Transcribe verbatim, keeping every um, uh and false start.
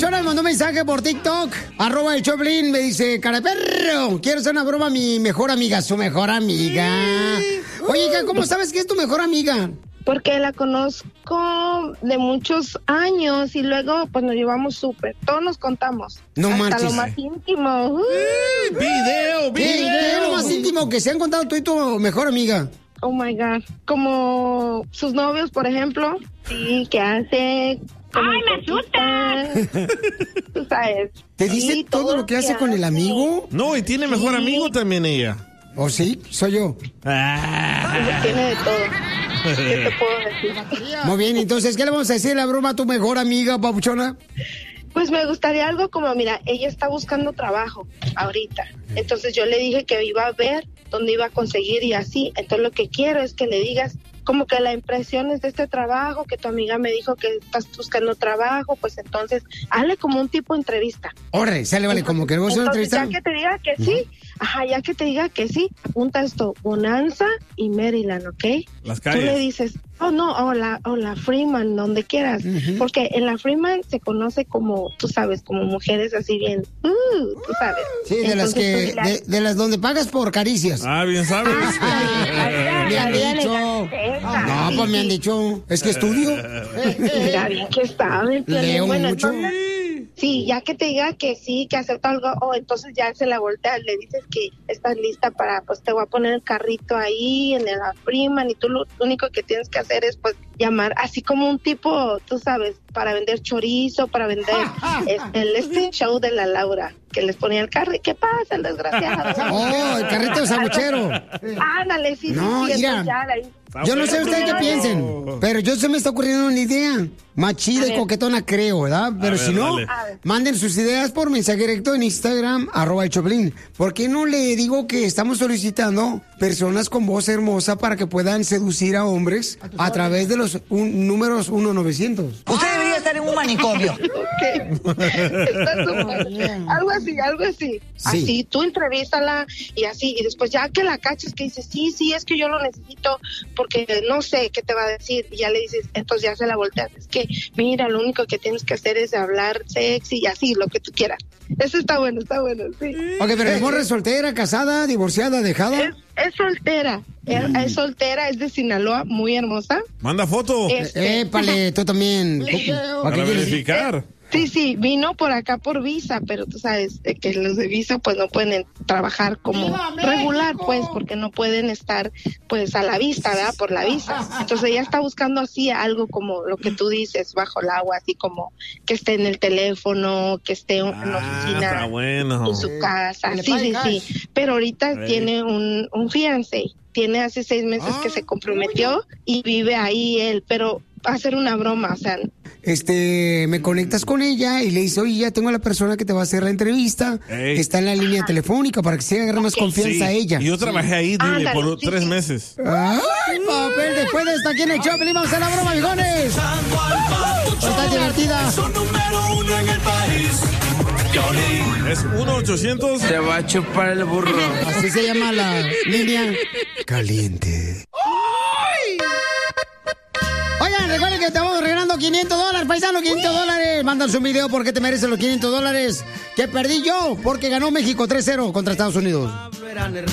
Papuchona me mandó un mensaje por TikTok, arroba el Choplin, me dice, cara de perro, quiero hacer una broma a mi mejor amiga, su mejor amiga. Oye, hija, ¿cómo sabes que es tu mejor amiga? Porque la conozco de muchos años y luego pues nos llevamos súper. Todos nos contamos. No hasta manches. lo más íntimo. Uh. Video, video. ¿Qué es lo más íntimo que se han contado tú y tu mejor amiga? Oh my God. Como sus novios, por ejemplo. Sí, ¿qué hace? ¡Ay, me asusta! Tú sabes. ¿Te dice Sí, todo lo que hace con el amigo? No, y tiene mejor Sí. amigo también ella. ¿O sí? Soy yo. Ah. Tiene de todo. ¿Qué te puedo decir? Muy bien, entonces, ¿qué le vamos a decir la broma a tu mejor amiga, Papuchona? Pues me gustaría algo como, mira, ella está buscando trabajo ahorita. Entonces yo le dije que iba a ver dónde iba a conseguir y así. Entonces lo que quiero es que le digas como que la impresión es de este trabajo, que tu amiga me dijo que estás buscando trabajo, pues entonces hazle como un tipo de entrevista. Órale, sale, vale, como que le voy a hacer una Entonces, entrevista. ya que te diga que sí, ajá, ya que te diga que sí, apunta esto, Bonanza y Maryland, ¿ok? Las Tú le calles. dices, oh no, o la, o la Freeman, donde quieras, Ujú. porque en la Freeman se conoce como, tú sabes, como mujeres así bien, uh, tú sabes. Sí, de las Entonces, que, tú dile, de, de las donde pagas por caricias. Ah, bien sabes. Ah, Me han la vida dicho. elegante esa. No, Sí, pues me han sí. dicho. Es que estudio. Mira, bien que sabe. Piolín. Leo Bueno, mucho. entonces, sí, ya que te diga que sí, que acepta algo, o entonces ya se la voltea, le dices que estás lista para, pues te voy a poner el carrito ahí en la Freeman y tú lo único que tienes que hacer es pues llamar, así como un tipo, tú sabes, para vender chorizo, para vender este, el este show de la Laura, que les ponía el carro, ¿y qué pasa, el desgraciado? Oh, el carrito sanguchero. Ándale, sí, No, sí, sí, mira. entonces ya la- Yo no sé ustedes qué piensen, pero yo se me está ocurriendo una idea más chida A y ver. coquetona, creo, ¿verdad? Pero ver, si no, dale. A ver. manden sus ideas por mensaje directo en Instagram, arroba el Choplin. ¿Por qué no le digo que estamos solicitando personas con voz hermosa para que puedan seducir a hombres a través de los un- números uno novecientos? Usted debería estar en un manicomio. Ok. Está súper. Algo así, algo así. Sí. Así, tú entrevístala y así, y después ya que la caches que dices, sí, sí, es que yo lo necesito porque no sé qué te va a decir, y ya le dices, entonces ya se la volteas, es que mira, lo único que tienes que hacer es hablar sexy y así, lo que tú quieras. Eso está bueno, está bueno, sí. Ok, pero ¿el morra es soltera, casada, divorciada, dejada? Es, es soltera, es, es soltera, es de Sinaloa, muy hermosa. Manda foto. Este, Épale, tú también. ¿Para qué Para quieres? verificar. Sí, sí, vino por acá por visa, pero tú sabes eh, que los de visa pues no pueden en- trabajar como regular, pues, porque no pueden estar pues a la vista, ¿verdad? Por la visa. Entonces ella está buscando así algo como lo que tú dices, bajo el agua, así como que esté en el teléfono, que esté en la Ah, oficina, está bueno. en su casa. Que le Sí, pague sí, cash. sí. Pero ahorita Ey. tiene un, un fiancé. Tiene hace seis meses que se comprometió y vive ahí él, pero va a hacer una broma, o sea, Este, me conectas con ella y le dices, oye, ya tengo a la persona que te va a hacer la entrevista, Ey. que está en la línea telefónica para que se agarre más confianza a Sí, ella. y yo trabajé ahí dile, Ándale, por sí, tres sí. meses. Ay, papel, después de esta aquí en el show, venimos a hacer la broma, viejones. Está divertida. número uno en el país. Piolín. Es uno ochocientos. Te va a chupar el burro. Así se llama la línea caliente. Oigan, recuerden que estamos regalando quinientos dólares, paisano, quinientos dólares. Mandan su video porque te merecen los quinientos dólares que perdí yo porque ganó México tres cero contra Estados Unidos.